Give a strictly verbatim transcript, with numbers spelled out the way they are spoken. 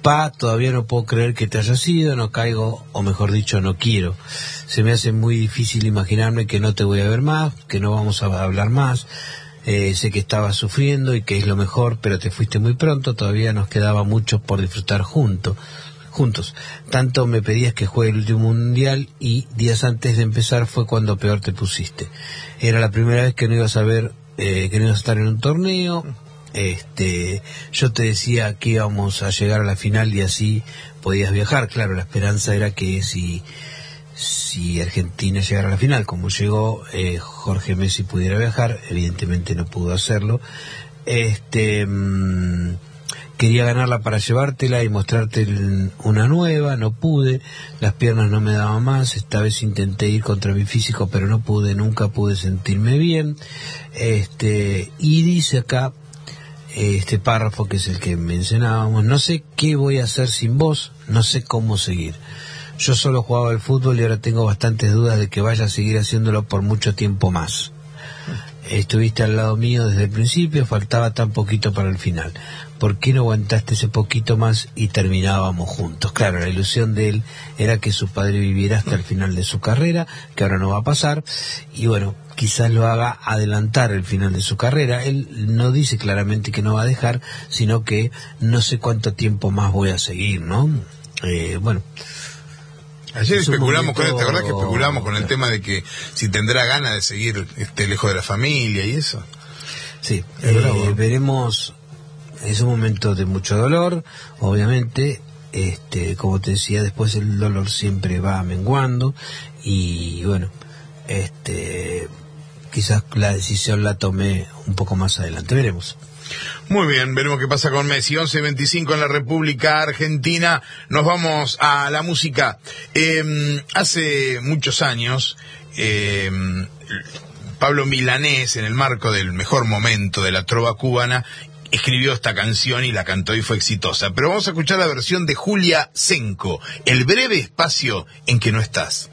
Pa, todavía no puedo creer que te hayas ido, no caigo, o mejor dicho, no quiero. Se me hace muy difícil imaginarme que no te voy a ver más, que no vamos a hablar más. Eh, sé que estabas sufriendo y que es lo mejor, pero te fuiste muy pronto, todavía nos quedaba mucho por disfrutar juntos. juntos. Tanto me pedías que juegue el último mundial y días antes de empezar fue cuando peor te pusiste. Era la primera vez que no ibas a ver, eh, que no ibas a estar en un torneo. Este, yo te decía que íbamos a llegar a la final y así podías viajar. Claro, la esperanza era que si si Argentina llegara a la final, como llegó, eh, Jorge Messi pudiera viajar. Evidentemente no pudo hacerlo. Este, mmm, quería ganarla para llevártela y mostrarte una nueva, no pude, las piernas no me daban más, esta vez intenté ir contra mi físico, pero no pude, nunca pude sentirme bien. Este, y dice acá, este párrafo que es el que mencionábamos, no sé qué voy a hacer sin vos, no sé cómo seguir. Yo solo jugaba al fútbol y ahora tengo bastantes dudas de que vaya a seguir haciéndolo por mucho tiempo más. Estuviste al lado mío desde el principio, faltaba tan poquito para el final. ¿Por qué no aguantaste ese poquito más y terminábamos juntos? Claro, la ilusión de él era que su padre viviera hasta el final de su carrera, que ahora no va a pasar, y bueno, quizás lo haga adelantar el final de su carrera. Él no dice claramente que no va a dejar, sino que no sé cuánto tiempo más voy a seguir, ¿no? Eh, bueno... Ayer especulamos con él, ¿te acordás que especulamos con el tema de que si tendrá ganas de seguir este, lejos de la familia y eso? Sí, eh, veremos. Es un momento de mucho dolor, obviamente. Este, como te decía, después el dolor siempre va menguando y bueno, este, quizás la decisión la tomé un poco más adelante. Veremos. Muy bien, veremos qué pasa con Messi. once veinticinco en la República Argentina. Nos vamos a la música. Eh, hace muchos años, eh, Pablo Milanés, en el marco del mejor momento de la trova cubana, escribió esta canción y la cantó y fue exitosa. Pero vamos a escuchar la versión de Julia Senco, El breve espacio en que no estás.